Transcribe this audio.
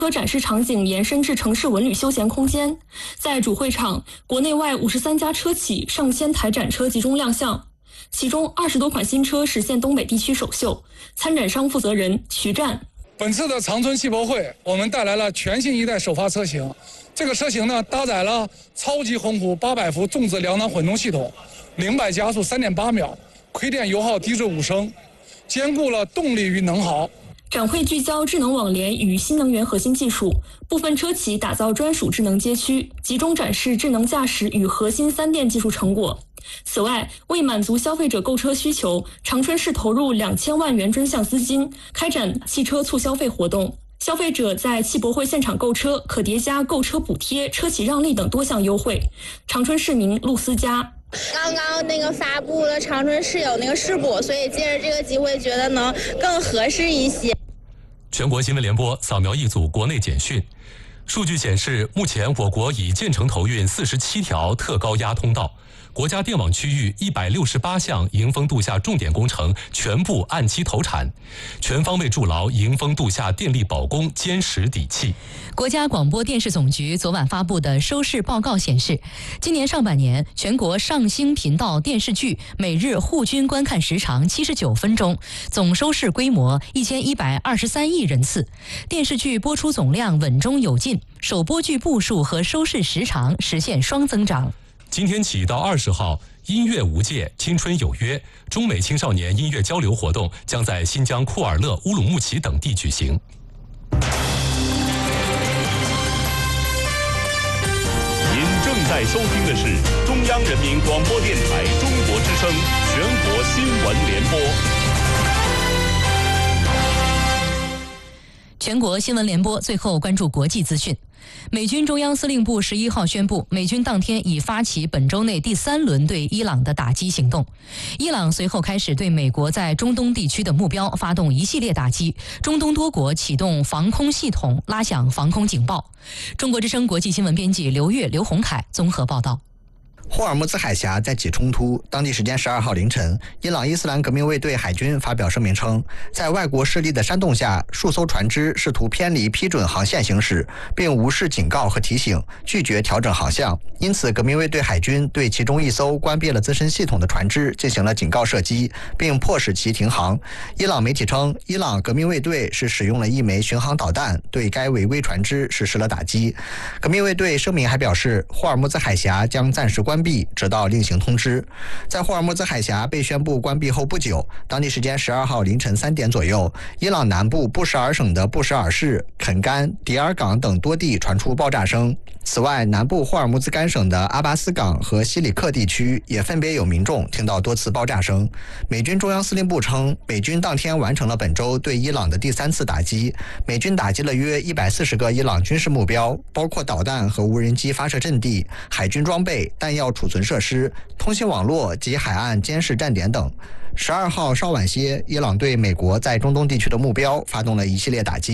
车展示场景延伸至城市文旅休闲空间。在主会场，国内外53家车企上千台展车集中亮相，其中20多款新车实现东北地区首秀。参展商负责人徐战： 本次的长春汽博会，我们带来了全新一代首发车型。这个车型呢，搭载了超级鸿鹄800伏重质2档混动系统，0-100加速3.8秒，亏电油耗低至5升，兼顾了动力与能耗。 展会聚焦智能网联与新能源核心技术，部分车企打造专属智能街区，集中展示智能驾驶与核心3电技术成果。此外，为满足消费者购车需求，长春市投入2000万元专项资金，开展汽车促消费活动。消费者在汽博会现场购车可叠加购车补贴、车企让利等多项优惠。长春市民陆思佳： 刚刚发布了长春市有试补，所以借着这个机会，觉得能更合适一些。 全国新闻联播扫描一组国内简讯。数据显示，目前我国已建成投运47条特高压通道，国家电网区域168项迎峰度夏重点工程全部按期投产，全方位筑牢迎峰度夏电力保供坚实底气。 国家广播电视总局昨晚发布的收视报告显示，今年上半年全国上星频道电视剧每日户均观看时长79分钟，总收视规模1123亿人次，电视剧播出总量稳中有进，首播剧部数和收视时长实现双增长。 今天起到20号，音乐无界，青春有约中美青少年音乐交流活动将在新疆库尔勒、乌鲁木齐等地举行。 您正在收听的是中央人民广播电台中国之声全国新闻联播。 全国新闻联播最后关注国际资讯。美军中央司令部11号宣布，美军当天已发起本周内第3轮对伊朗的打击行动。伊朗随后开始对美国在中东地区的目标发动一系列打击，中东多国启动防空系统，拉响防空警报。中国之声国际新闻编辑刘越、刘洪凯综合报道。 霍尔木兹海峡再起冲突，当地时间12号凌晨，伊朗伊斯兰革命卫队海军发表声明称，在外国势力的煽动下，数艘船只试图偏离批准航线行驶，并无视警告和提醒，拒绝调整航向。因此，革命卫队海军对其中一艘关闭了自身系统的船只进行了警告射击，并迫使其停航。伊朗媒体称，伊朗革命卫队是使用了一枚巡航导弹对该违规船只实施了打击。革命卫队声明还表示，霍尔木兹海峡将暂时关闭，直到另行通知。在霍尔木兹海峡被宣布关闭后不久，当地时间12号凌晨3点左右，伊朗南部布什尔省的布什尔市、肯干、迪尔港等多地传出爆炸声。此外，南部霍尔木兹干省的阿巴斯港和西里克地区也分别有民众听到多次爆炸声。美军中央司令部称，美军当天完成了本周对伊朗的第3次打击，美军打击了约140个伊朗军事目标，包括导弹和无人机发射阵地、海军装备、弹药储存设施、通信网络及海岸监视站点等。12号稍晚些，伊朗对美国在中东地区的目标发动了一系列打击。